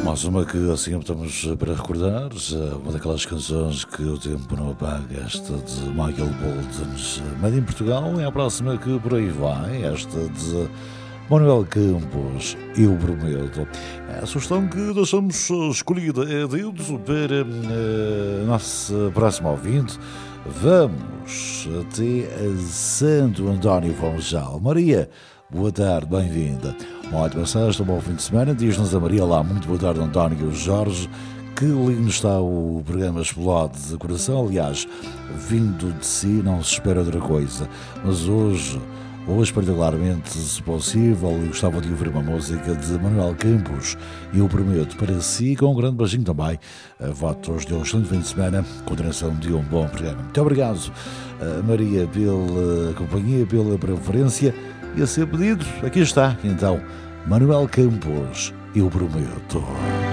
Mais uma que assim estamos para recordar, uma daquelas canções que o tempo não apaga, esta de Michael Bolton, Made in Portugal, é a próxima que por aí vai, esta de Manuel Campos, Eu Prometo. A sugestão que deixamos escolhida é dedo para a nossa próxima ouvinte. Vamos até a Santo António Funchal. Maria, boa tarde, bem-vinda. Uma ótima sexta, um bom fim de semana. Diz-nos a Maria lá, muito boa tarde, António Jorge. Que lindo está o programa Explode de Coração. Aliás, vindo de si não se espera outra coisa. Mas hoje particularmente, se possível, eu gostava de ouvir uma música de Manuel Campos. E eu prometo para si, com um grande beijinho também, votos de um excelente fim de semana, continuação de um bom programa. Muito obrigado, Maria, pela companhia, pela preferência. E a ser pedido, aqui está, então, Manuel Campos, Eu Prometo.